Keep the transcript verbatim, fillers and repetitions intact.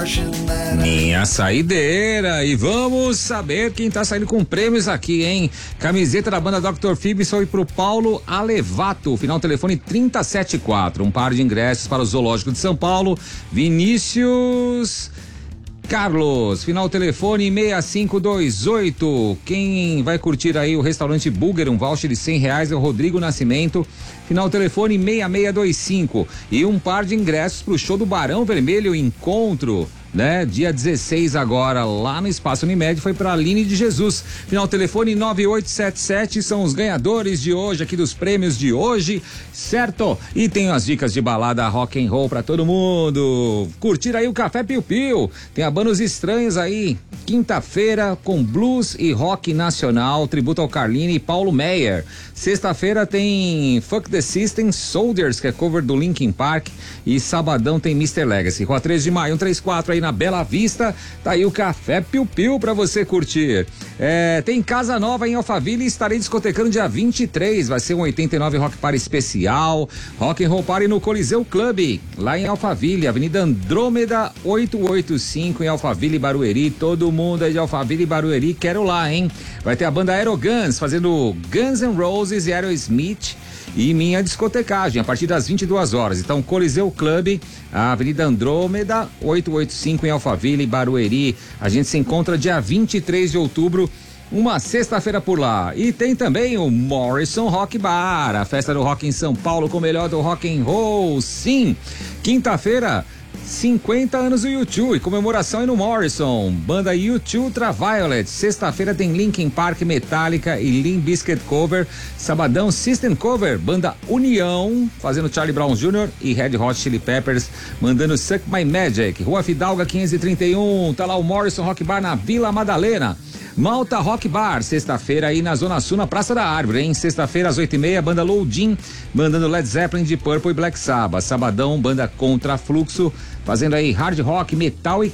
Minha saideira. E vamos saber quem tá saindo com prêmios aqui, hein? Camiseta da banda doutor Phoebe foi pro Paulo Alevato, final telefone trinta e sete quatro. Um par de ingressos para o Zoológico de São Paulo. Vinícius Carlos, final telefone seis cinco dois oito. Quem vai curtir aí o restaurante Burger, um voucher de cem reais, é o Rodrigo Nascimento, final telefone seis seis dois cinco. E um par de ingressos pro show do Barão Vermelho Encontro, né? Dia dezesseis agora, lá no Espaço Unimed, foi pra Aline de Jesus, final telefone nove oito sete sete. São os ganhadores de hoje, aqui dos prêmios de hoje, certo? E tem as dicas de balada rock and roll pra todo mundo curtir aí o Café Piu Piu. Tem a Bandos Estranhos aí, quinta-feira com blues e rock nacional, tributo ao Carline e Paulo Meyer. Sexta-feira tem Fuck the System, Soldiers, que é cover do Linkin Park, e sabadão tem mister Legacy. Rua três de maio, um três quatro aí na Bela Vista, tá aí o Café Piu Piu pra você curtir. É, tem Casa Nova em Alphaville e estarei discotecando dia vinte e três, vai ser um oitenta e nove Rock Party especial, Rock and Roll Party no Coliseu Club, lá em Alphaville, Avenida Andrômeda oitocentos e oitenta e cinco em Alphaville, Barueri. Todo mundo aí de Alphaville e Barueri, quero lá, hein? Vai ter a banda Aeroguns fazendo Guns N' Roses e Aerosmith e minha discotecagem a partir das vinte e duas horas. Então, Coliseu Club, a Avenida Andrômeda oitocentos e oitenta e cinco em Alphaville, Barueri. A gente se encontra dia vinte e três de outubro, uma sexta-feira por lá. E tem também o Morrison Rock Bar, a festa do rock em São Paulo com o melhor do rock and roll. Sim, quinta-feira, cinquenta anos do U dois e comemoração aí no Morrison. Banda U dois Ultraviolet. Sexta-feira tem Linkin Park, Metallica e Limp Bizkit cover. Sabadão, System cover. Banda União fazendo Charlie Brown Júnior e Red Hot Chili Peppers mandando Suck My Magic. Rua Fidalga quinhentos e trinta e um. Tá lá o Morrison Rock Bar na Vila Madalena. Malta Rock Bar, sexta-feira aí na Zona Sul, na Praça da Árvore, hein? Sexta-feira às oito e meia, banda Loadin, mandando Led Zeppelin, de Purple e Black Sabbath. Sabadão, banda Contra Fluxo, fazendo aí hard rock, metal e